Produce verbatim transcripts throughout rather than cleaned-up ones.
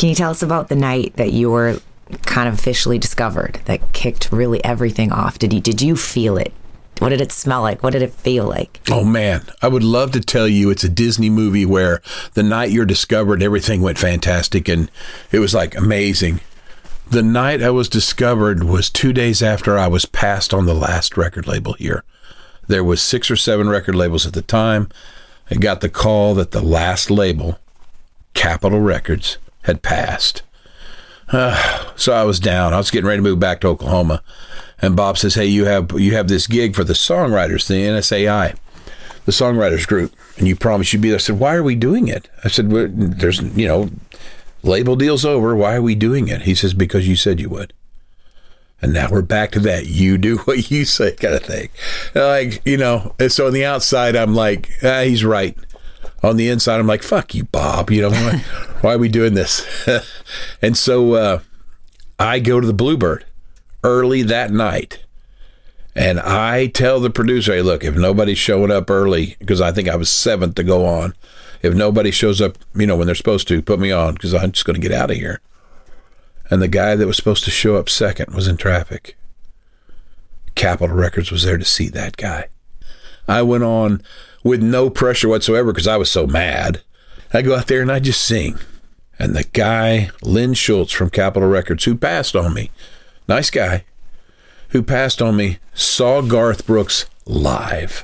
Can you tell us about the night that you were kind of officially discovered, that kicked really everything off? Did you, did you feel it? What did it smell like? What did it feel like? Oh, man, I would love to tell you it's a Disney movie where the night you're discovered, everything went fantastic and it was like amazing. The night I was discovered was two days after I was passed on the last record label here. There was six or seven record labels at the time. I got the call that the last label, Capitol Records, had passed. Uh, so I was down. I was getting ready to move back to Oklahoma. And Bob says, hey, you have you have this gig for the songwriters, the N S A I, the songwriters group, and you promised you'd be there. I said, why are we doing it? I said, there's, you know, label deal's over. Why are we doing it? He says, because you said you would. And now we're back to that. You do what you say kind of thing. Like, you know, and so on the outside, I'm like, ah, he's right. On the inside, I'm like, fuck you, Bob. You know, why, why are we doing this? And so uh, I go to the Bluebird early that night. And I tell the producer, hey, look, if nobody's showing up early, because I think I was seventh to go on, if nobody shows up, you know, when they're supposed to, put me on, because I'm just going to get out of here. And the guy that was supposed to show up second was in traffic. Capitol Records was there to see that guy. I went on with no pressure whatsoever because I was so mad. I go out there and I just sing. And the guy, Lynn Schultz from Capitol Records, who passed on me, nice guy, who passed on me, saw Garth Brooks live.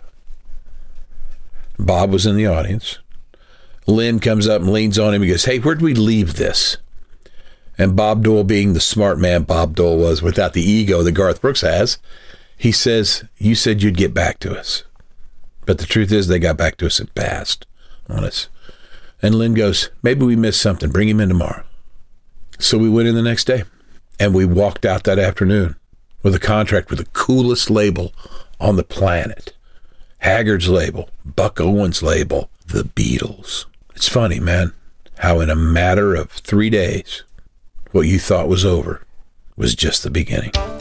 Bob was in the audience. Lynn comes up and leans on him and goes, hey, where'd we leave this? And Bob Dole, being the smart man Bob Dole was, without the ego that Garth Brooks has, he says, you said you'd get back to us. But the truth is they got back to us and passed on us. And Lynn goes, maybe we missed something. Bring him in tomorrow. So we went in the next day. And we walked out that afternoon with a contract with the coolest label on the planet. Haggard's label, Buck Owens' label, the Beatles. It's funny, man, how in a matter of three days, what you thought was over was just the beginning.